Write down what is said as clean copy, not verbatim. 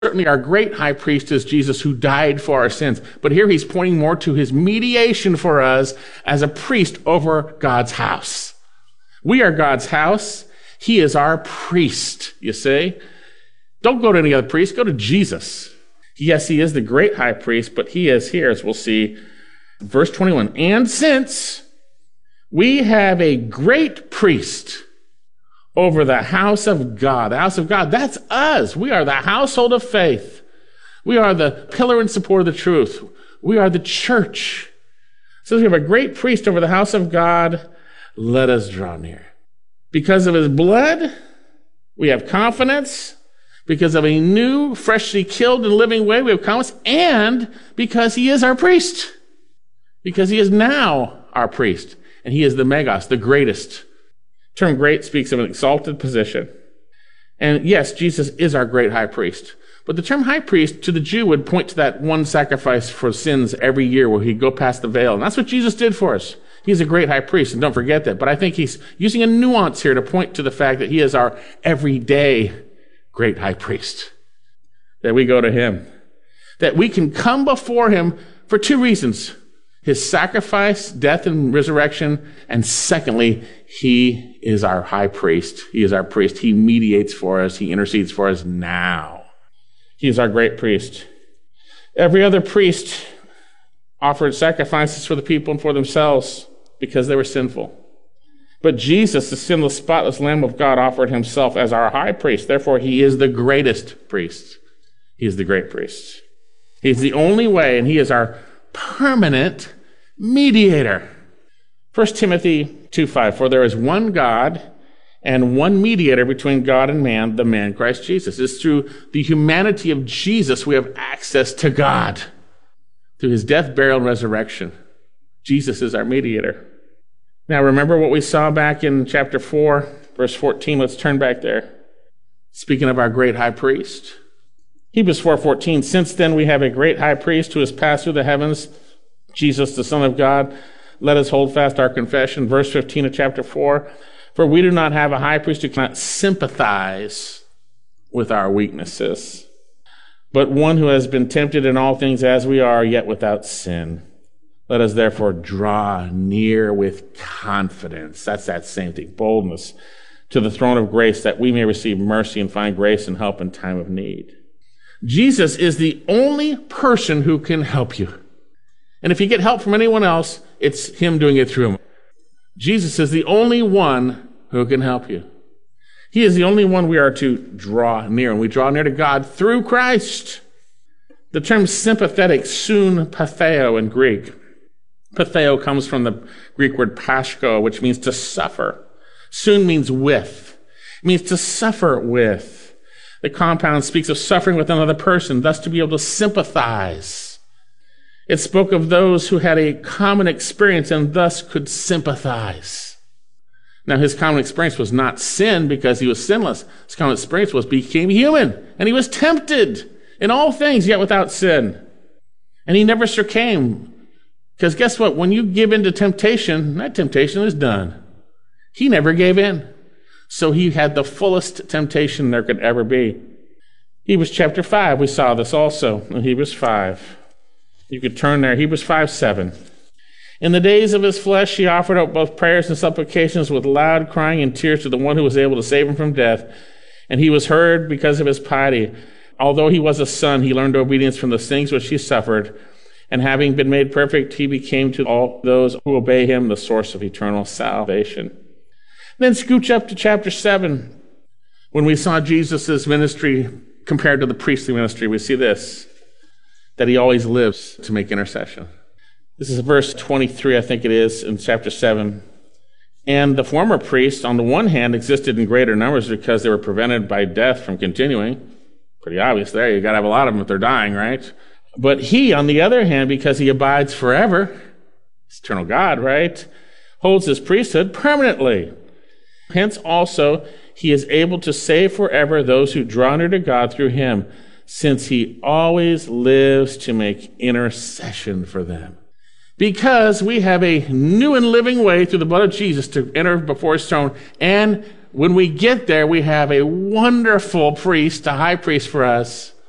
Certainly our great high priest is Jesus, who died for our sins. But here he's pointing more to his mediation for us as a priest over God's house. We are God's house. He is our priest, you see. Don't go to any other priest. Go to Jesus. Yes, he is the great high priest, but he is here, as we'll see, verse 21. And since we have a great priest over the house of God. The house of God, that's us. We are the household of faith. We are the pillar and support of the truth. We are the church. So we have a great priest over the house of God. Let us draw near. Because of his blood, we have confidence. Because of a new, freshly killed and living way, we have confidence. And because he is our priest. Because he is now our priest. And he is the Megas, the greatest. The term great speaks of an exalted position. And yes, Jesus is our great high priest. But the term high priest to the Jew would point to that one sacrifice for sins every year where he'd go past the veil. And that's what Jesus did for us. He's a great high priest, and don't forget that. But I think he's using a nuance here to point to the fact that he is our everyday great high priest. That we go to him. That we can come before him for two reasons. His sacrifice, death, and resurrection. And secondly, he is our high priest. He is our priest. He mediates for us. He intercedes for us now. He is our great priest. Every other priest offered sacrifices for the people and for themselves because they were sinful. But Jesus, the sinless, spotless Lamb of God, offered himself as our high priest. Therefore, he is the greatest priest. He is the great priest. He's the only way, and he is our permanent mediator. 1 Timothy 2:5, for there is one God and one mediator between God and man, the man Christ Jesus. It's through the humanity of Jesus we have access to God. Through his death, burial, and resurrection. Jesus is our mediator. Now remember what we saw back in chapter 4, verse 14. Let's turn back there. Speaking of our great high priest. Hebrews 4:14, since then we have a great high priest who has passed through the heavens, Jesus, the Son of God. Let us hold fast our confession. Verse 15 of chapter 4, for we do not have a high priest who cannot sympathize with our weaknesses, but one who has been tempted in all things as we are, yet without sin. Let us therefore draw near with confidence. That's that same thing, boldness, to the throne of grace, that we may receive mercy and find grace and help in time of need. Jesus is the only person who can help you. And if you get help from anyone else, it's him doing it through him. Jesus is the only one who can help you. He is the only one we are to draw near, and we draw near to God through Christ. The term sympathetic, soon patheo in Greek. Patheo comes from the Greek word pashko, which means to suffer. Soon means with. It means to suffer with. The compound speaks of suffering with another person, thus to be able to sympathize. It spoke of those who had a common experience and thus could sympathize. Now, his common experience was not sin because he was sinless. His common experience was became human, and he was tempted in all things, yet without sin. And he never succumbed. Because guess what? When you give in to temptation, that temptation is done. He never gave in. So he had the fullest temptation there could ever be. Hebrews chapter 5, we saw this also in Hebrews 5. You could turn there, Hebrews 5:7. In the days of his flesh, he offered up both prayers and supplications with loud crying and tears to the one who was able to save him from death. And he was heard because of his piety. Although he was a son, he learned obedience from the things which he suffered. And having been made perfect, he became to all those who obey him the source of eternal salvation. Then scooch up to chapter 7. When we saw Jesus' ministry compared to the priestly ministry, we see this, that he always lives to make intercession. This is verse 23, I think it is, in chapter 7. And the former priests, on the one hand, existed in greater numbers because they were prevented by death from continuing. Pretty obvious there. You got to have a lot of them if they're dying, right? But he, on the other hand, because he abides forever, eternal God, right, holds his priesthood permanently. Hence also, he is able to save forever those who draw near to God through him, since he always lives to make intercession for them. Because we have a new and living way through the blood of Jesus to enter before his throne, and when we get there, we have a wonderful priest, a high priest for us,